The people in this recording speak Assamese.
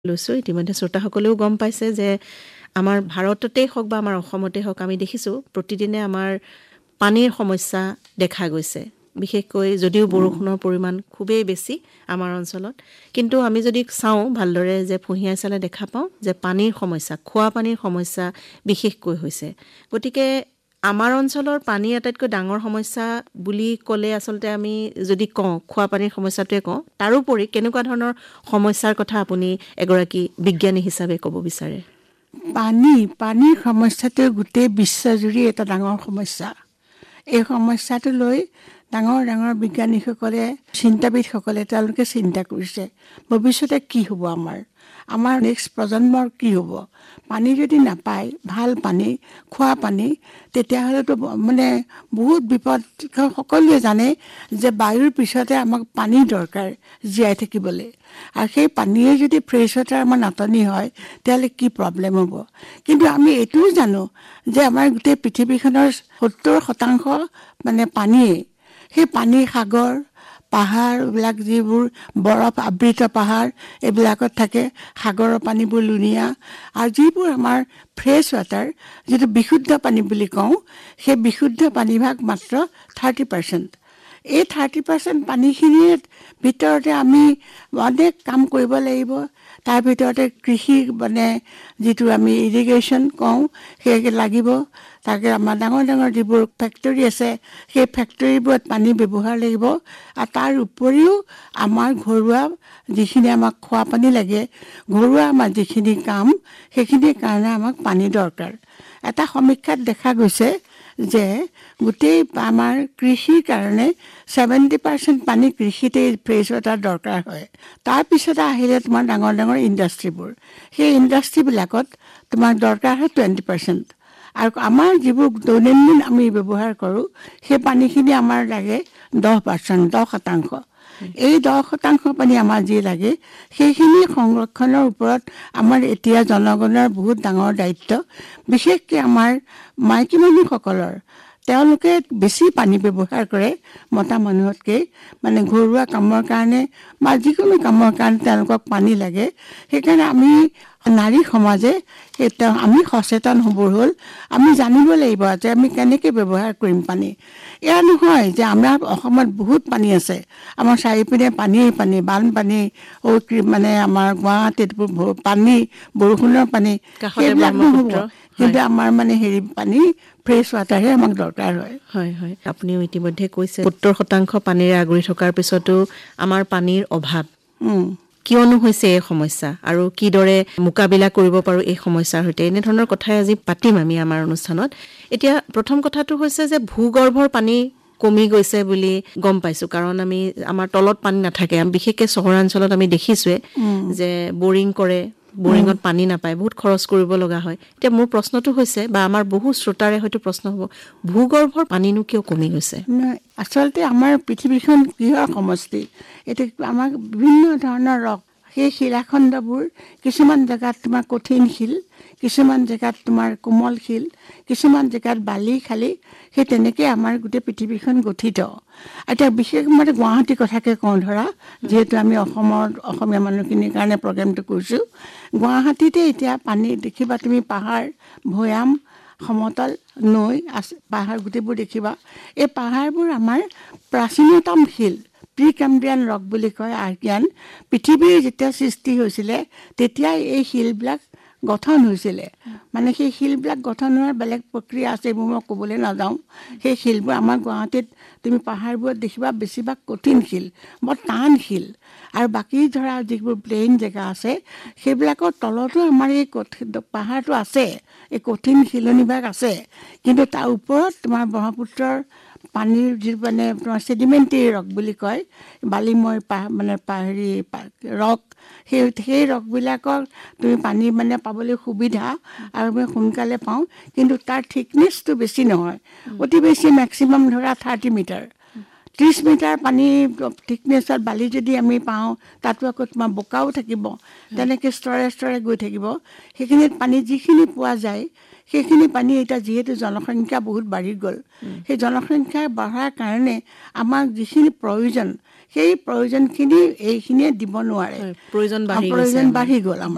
লৈছোঁ। ইতিমধ্যে শ্ৰোতাসকলেও গম পাইছে যে আমাৰ ভাৰততেই হওক বা আমাৰ অসমতেই হওক আমি দেখিছোঁ প্ৰতিদিনে আমাৰ পানীৰ সমস্যা দেখা গৈছে। বিশেষকৈ যদিও বৰষুণৰ পৰিমাণ খুবেই বেছি আমাৰ অঞ্চলত, কিন্তু আমি যদি চাওঁ ভালদৰে যে ফুঁহিয়াই চালে দেখা পাওঁ যে পানীৰ সমস্যা, খোৱা পানীৰ সমস্যা বিশেষকৈ হৈছে। গতিকে আমাৰ অঞ্চলৰ পানীৰ আটাইতকৈ ডাঙৰ সমস্যা বুলি ক'লে আচলতে আমি যদি কওঁ খোৱা পানীৰ সমস্যাটোৱে কওঁ, তাৰোপৰি কেনেকুৱা ধৰণৰ সমস্যাৰ কথা আপুনি এগৰাকী বিজ্ঞানী হিচাপে ক'ব বিচাৰে? পানীৰ সমস্যাটো গোটেই বিশ্বজুৰি এটা ডাঙৰ সমস্যা। এই সমস্যাটো লৈ ডাঙৰ বিজ্ঞানীসকলে, চিন্তাবিদসকলে তেওঁলোকে চিন্তা কৰিছে ভৱিষ্যতে কি হ'ব, আমাৰ নেক্সট প্ৰজন্মৰ কি হ'ব। পানী যদি নাপায়, ভাল পানী, খোৱা পানী, তেতিয়াহ'লেতো বহুত বিপদ। সকলোৱে জানে যে বায়ুৰ পিছতে আমাক পানী দৰকাৰ জীয়াই থাকিবলৈ, আৰু সেই পানীয়ে যদি ফ্ৰেছ ৱাটাৰ আমাৰ নাটনি হয় তেতিয়াহ'লে কি প্ৰব্লেম হ'ব। কিন্তু আমি এইটোও জানো যে আমাৰ গোটেই পৃথিৱীখনৰ 70% পানীয়ে, সেই পানী সাগৰ, পাহাৰ, এইবিলাক যিবোৰ বৰফ আবৃত পাহাৰ, এইবিলাকত থাকে। সাগৰৰ পানীবোৰ লুণীয়া, আৰু যিবোৰ আমাৰ ফ্ৰেছ ৱাটাৰ, যিটো বিশুদ্ধ পানী বুলি কওঁ, সেই বিশুদ্ধ পানীভাগ মাত্ৰ 30%। এই 30% পানীখিনিৰ ভিতৰতে আমি অনেক কাম কৰিব লাগিব। তাৰ ভিতৰতে কৃষি, যিটো আমি ইৰিগেশ্যন কওঁ, সেই লাগিব। তাকে আমাৰ ডাঙৰ যিবোৰ ফেক্টৰী আছে, সেই ফেক্টৰীবোৰত পানী ব্যৱহাৰ লাগিব। আৰু তাৰ উপৰিও আমাৰ ঘৰুৱা যিখিনি আমাক খোৱা পানী লাগে, ঘৰুৱা আমাৰ যিখিনি কাম, সেইখিনিৰ কাৰণে আমাক পানী দৰকাৰ। এটা সমীক্ষাত দেখা গৈছে যে গোটেই আমাৰ কৃষিৰ কাৰণে 70% পানী কৃষিতেই ফ্ৰেছ ৱাটাৰ দৰকাৰ হয়। তাৰপিছতে আহিলে তোমাৰ ডাঙৰ ইণ্ডাষ্ট্ৰীবোৰ। সেই ইণ্ডাষ্ট্ৰীবিলাকত তোমাৰ দৰকাৰ হয় 20%। আৰু আমাৰ যিবোৰ দৈনন্দিন আমি ব্যৱহাৰ কৰোঁ, সেই পানীখিনি আমাৰ লাগে 10%। এই 10% পানী আমাৰ যি লাগে, সেইখিনি সংৰক্ষণৰ ওপৰত আমাৰ এতিয়া জনগণৰ বহুত ডাঙৰ দায়িত্ব। বিশেষকৈ আমাৰ মাইকী মানুহসকলৰ, তেওঁলোকে বেছি পানী ব্যৱহাৰ কৰে মতা মানুহতকৈ। ঘৰুৱা কামৰ কাৰণে বা যিকোনো কামৰ কাৰণে তেওঁলোকক পানী লাগে। সেইকাৰণে আমি নাৰী সমাজে আমি সচেতন হ'ব হ'ল। আমি জানিব লাগিব যে আমি কেনেকৈ ব্যৱহাৰ কৰিম পানী। এয়া নহয় যে আমাৰ অসমত বহুত পানী আছে, আমাৰ চাৰিওপিনে পানী, বানপানী, আমাৰ গুৱাহাটীত পানী, বৰষুণৰ পানী, সেইবিলাক নহ'ব। কিন্তু আমাৰ পানী, ফ্ৰেছ ৱাটাৰহে আমাক দৰকাৰ হয়। হয়, আপুনিও ইতিমধ্যে কৈছে 70% পানীৰে আগুৰি থকাৰ পিছতো আমাৰ পানীৰ অভাৱ। কিয়নো হৈছে এই সমস্যা, আৰু কিদৰে মোকাবিলা কৰিব পাৰোঁ এই সমস্যাৰ সৈতে, এনেধৰণৰ কথাই আজি পাতিম আমি আমাৰ অনুষ্ঠানত। এতিয়া প্ৰথম কথাটো হৈছে যে ভূগৰ্ভৰ পানী কমি গৈছে বুলি গম পাইছোঁ, কাৰণ আমাৰ তলত পানী নাথাকে। বিশেষকৈ চহৰাঞ্চলত আমি দেখিছোৱে যে বৰিং কৰে, বৰিঙত পানী নাপায়, বহুত খৰচ কৰিব লগা হয়। এতিয়া মোৰ প্ৰশ্নটো হৈছে, বা আমাৰ বহু শ্ৰোতাৰে হয়তো প্ৰশ্ন হ'ব, ভূগৰ্ভৰ পানীনো কিয় কমি গৈছে? আচলতে আমাৰ পৃথিৱীখন কিহৰ সমষ্টি? এতিয়া আমাক বিভিন্ন ধৰণৰ ৰস, সেই শিলাখণ্ডবোৰ কিছুমান জেগাত তোমাৰ কঠিন শিল, কিছুমান জেগাত তোমাৰ কোমল শিল, কিছুমান জেগাত বালি খালি, সেই তেনেকৈ আমাৰ গোটেই পৃথিৱীখন গঠিত। এতিয়া বিশেষ গুৱাহাটীৰ কথাকে কওঁ ধৰা, যিহেতু আমি অসমীয়া মানুহখিনিৰ কাৰণে প্ৰগ্ৰেমটো কৰিছোঁ। গুৱাহাটীতে এতিয়া পানী দেখিবা তুমি, পাহাৰ, ভৈয়াম, সমতল, নৈ আছে, পাহাৰ গোটেইবোৰ দেখিবা। এই পাহাৰবোৰ আমাৰ প্ৰাচীনতম শিল, প্ৰি কেম্ব্ৰিয়ান ৰক বুলি কয়। আৰ্কিয়ান পৃথিৱীৰ যেতিয়া সৃষ্টি হৈছিলে তেতিয়াই এই শিলবিলাক গঠন হৈছিলে। সেই শিলবিলাক গঠন হোৱাৰ বেলেগ প্ৰক্ৰিয়া আছে, এইবোৰ মই ক'বলৈ নাযাওঁ। সেই শিলবোৰ আমাৰ গুৱাহাটীত তুমি পাহাৰবোৰত দেখিবা বেছিভাগ কঠিন শিল, বৰ টান শিল। আৰু বাকী ধৰা যিবোৰ প্লেইন জেগা আছে, সেইবিলাকৰ তলতো আমাৰ এই পাহাৰটো আছে, এই কঠিন শিলনিভাগ আছে। কিন্তু তাৰ ওপৰত তোমাৰ ব্ৰহ্মপুত্ৰৰ পানীৰ যি তোমাৰ ছেডিমেণ্টেৰী ৰক বুলি কয়, বালিময় ৰক, সেই ৰকবিলাকৰ তুমি পানী পাবলৈ সুবিধা, আৰু আমি সোনকালে পাওঁ। কিন্তু তাৰ থিকনেছটো বেছি নহয়, অতি বেছি মেক্সিমাম ধৰা 30 মিটাৰ, 30 মিটাৰ পানী থিকনেছত বালি যদি আমি পাওঁ, তাতো আকৌ তোমাৰ বোকাও থাকিব, তেনেকৈ স্তৰে গৈ থাকিব। সেইখিনিত পানী যিখিনি পোৱা যায়, সেইখিনি পানী এতিয়া যিহেতু জনসংখ্যা বহুত বাঢ়ি গ'ল, সেই জনসংখ্যা বঢ়াৰ কাৰণে আমাক যিখিনি প্ৰয়োজন, সেই প্ৰয়োজনখিনি এইখিনিয়ে দিব নোৱাৰে, প্ৰয়োজন বাঢ়ি গ'ল আমাৰ।